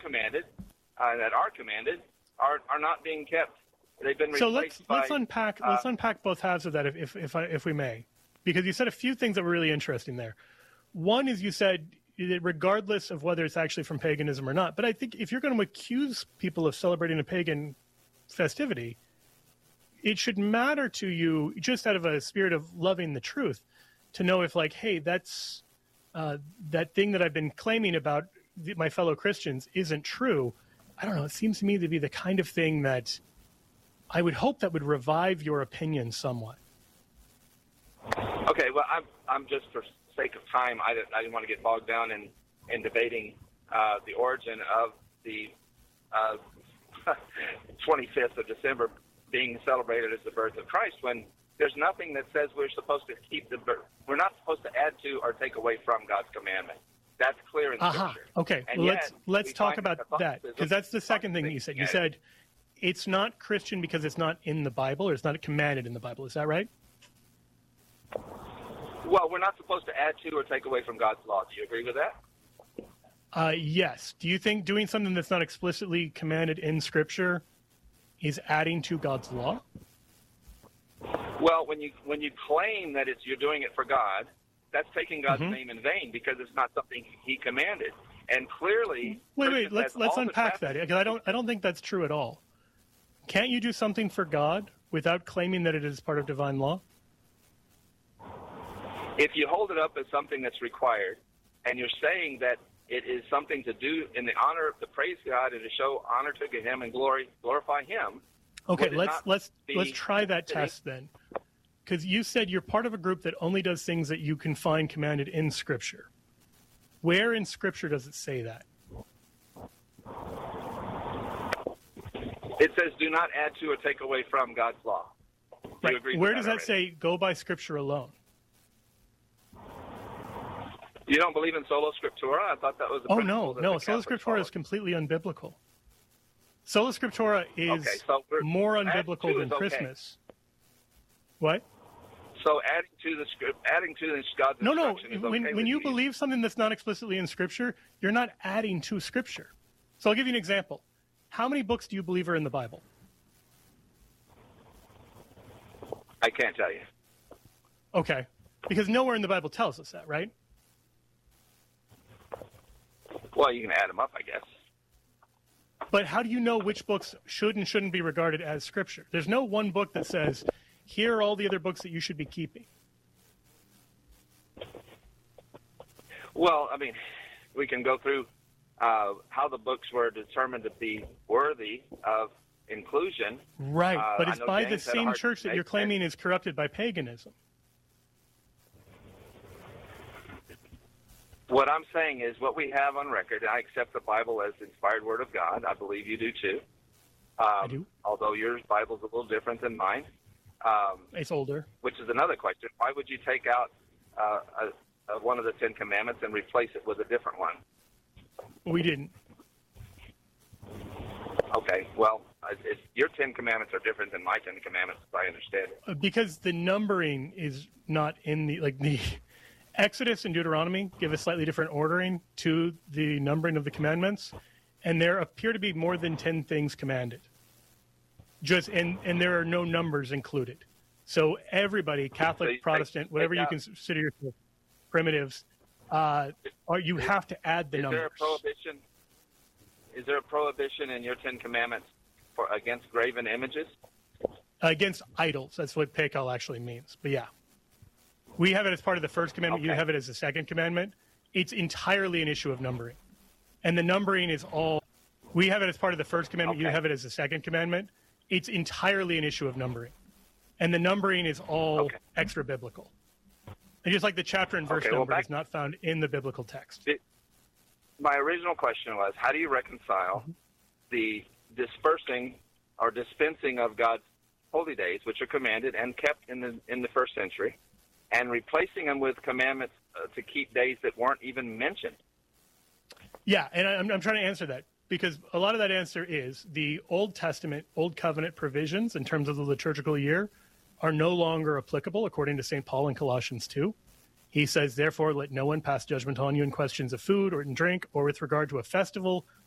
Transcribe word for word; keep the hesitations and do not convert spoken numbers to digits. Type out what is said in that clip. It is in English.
commanded, uh, that are commanded, are are not being kept. They've been replaced so let's by, let's unpack uh, let's unpack both halves of that, if if if, I, if we may, because you said a few things that were really interesting there. One is you said that regardless of whether it's actually from paganism or not, but I think if you're going to accuse people of celebrating a pagan festivity, it should matter to you, just out of a spirit of loving the truth, to know if, like, hey, that's uh, that thing that I've been claiming about the, my fellow Christians isn't true. I don't know. It seems to me to be the kind of thing that I would hope that would revive your opinion somewhat. Okay, well, I'm I'm just for sake of time, I didn't, I didn't want to get bogged down in in debating uh, the origin of the uh, twenty-fifth of December being celebrated as the birth of Christ, when there's nothing that says we're supposed to keep the birth. We're not supposed to add to or take away from God's commandment. That's clear in Aha. Scripture. Okay, And well, yet, let's let's we talk find about that, because that's the second thing that you said. You said it's not Christian because it's not in the Bible, or it's not commanded in the Bible. Is that right? Well, we're not supposed to add to or take away from God's law. Do you agree with that? Uh, yes. Do you think doing something that's not explicitly commanded in Scripture is adding to God's law? Well, when you when you claim that it's you're doing it for God, that's taking God's mm-hmm. name in vain, because it's not something He commanded. And clearly, wait, wait, let's let's unpack traffic- that, because I don't I don't think that's true at all. Can't you do something for God without claiming that it is part of divine law? If you hold it up as something that's required, and you're saying that it is something to do in the honor, to praise God and to show honor to Him and glory, glorify Him. Okay, let's let's be, let's try that test then, because you said you're part of a group that only does things that you can find commanded in Scripture. Where in Scripture does it say that? It says, "Do not add to or take away from God's law." Do right. you agree Where with does that, that say, "Go by Scripture alone"? You don't believe in sola scriptura? I thought that was. A oh no, no, sola scriptura follows. is completely unbiblical. Sola scriptura is okay, so more unbiblical than okay. Christmas. What? So adding to the script, adding to the God's no, no. instruction is When okay when with you believe something that's not explicitly in Scripture, you're not adding to Scripture. So I'll give you an example. How many books do you believe are in the Bible? I can't tell you. Okay, because nowhere in the Bible tells us that, right? Well, you can add them up, I guess. But how do you know which books should and shouldn't be regarded as Scripture? There's no one book that says, here are all the other books that you should be keeping. Well, I mean, we can go through uh, how the books were determined to be worthy of inclusion. Right, uh, but it's by the same church that you're claiming is corrupted by paganism. What I'm saying is what we have on record, and I accept the Bible as the inspired Word of God. I believe you do too. Um, I do. Although your Bible's a little different than mine. Um, it's older. Which is another question. Why would you take out uh, a, a, one of the Ten Commandments and replace it with a different one? We didn't. Okay, well, it's, your Ten Commandments are different than my Ten Commandments, if I understand it. Because the numbering is not in the, like the... Exodus and Deuteronomy give a slightly different ordering to the numbering of the commandments, and there appear to be more than ten things commanded. Just and, and there are no numbers included. So everybody, Catholic, so Protestant, take, whatever take you out, consider yourself, primitives, uh, or you is, have to add the is numbers. There a prohibition, is there a prohibition in your Ten Commandments for against graven images? Against idols. That's what Pekal actually means. But yeah. We have it as part of the first commandment. Okay. You have it as the second commandment. It's entirely an issue of numbering. And the numbering is all... We have it as part of the first commandment. Okay. You have it as the second commandment. It's entirely an issue of numbering. And the numbering is all okay. extra biblical. And just like the chapter and verse okay, well, number back, is not found in the biblical text. It, my original question was, how do you reconcile mm-hmm. the dispersing or dispensing of God's holy days, which are commanded and kept in the in the first century, and replacing them with commandments uh, to keep days that weren't even mentioned? Yeah, and I'm, I'm trying to answer that because a lot of that answer is the Old Testament, Old Covenant provisions in terms of the liturgical year are no longer applicable, according to Saint Paul in Colossians two. He says, therefore, let no one pass judgment on you in questions of food or in drink or with regard to a festival